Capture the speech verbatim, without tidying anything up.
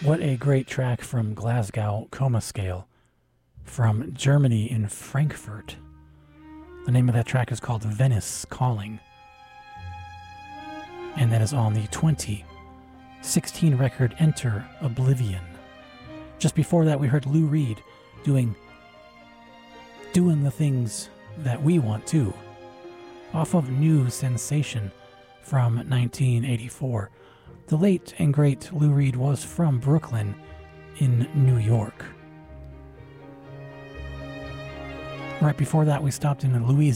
What a great track from Glasgow Coma Scale from Germany in Frankfurt. The name of that track is called Venice Calling. And that is on the twenty sixteen record Enter Oblivion. Just before that, we heard Lou Reed doing doing the things that we want to, off of New Sensation from nineteen eighty-four. The late and great Lou Reed was from Brooklyn in New York. Right before that, we stopped in Louisiana.